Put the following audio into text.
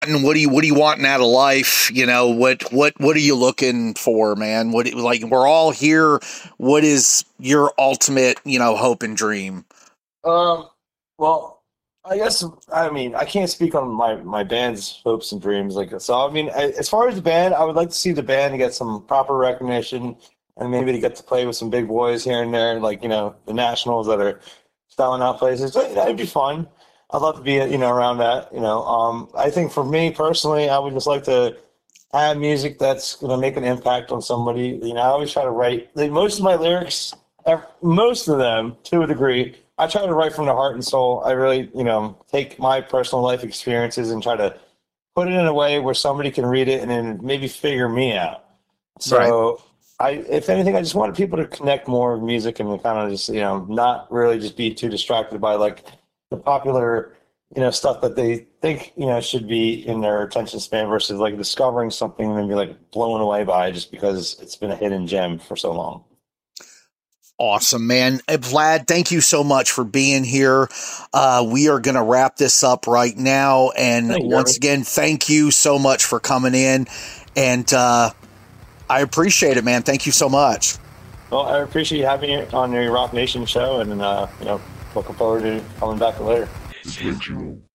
And what do you wanting out of life? What are you looking for, man? Like we're all here. What is your ultimate, hope and dream? Um, well, I guess I mean I can't speak on my band's hopes and dreams like so. I mean, as far as the band, I would like to see the band get some proper recognition and maybe to get to play with some big boys here and there, like the Nationals that are selling out places. So, that'd be fun. I'd love to be around that. I think for me personally, I would just like to have music that's gonna make an impact on somebody. I always try to write like most of my lyrics, most of them to a degree. I try to write from the heart and soul. I really, take my personal life experiences and try to put it in a way where somebody can read it and then maybe figure me out. Right. So if anything, I just wanted people to connect more with music and kind of just, not really just be too distracted by like the popular, stuff that they think, should be in their attention span versus like discovering something and then be like blown away by it just because it's been a hidden gem for so long. Awesome, man. Vlad, thank you so much for being here. We are going to wrap this up right now. And Thank you, once Jeremy. again, thank you so much for coming in. And I appreciate it, man. Thank you so much. Well, I appreciate you having me on your Rock Nation show and, looking forward to coming back later.